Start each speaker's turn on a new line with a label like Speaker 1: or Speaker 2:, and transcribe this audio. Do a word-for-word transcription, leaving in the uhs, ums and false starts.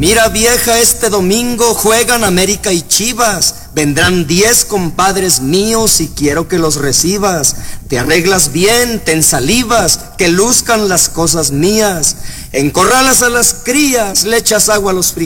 Speaker 1: Mira vieja, este domingo juegan América y Chivas. Vendrán diez compadres míos y quiero que los recibas. Te arreglas bien, te ensalivas, que luzcan las cosas mías. Encorralas a las crías, le echas agua a los frijoles.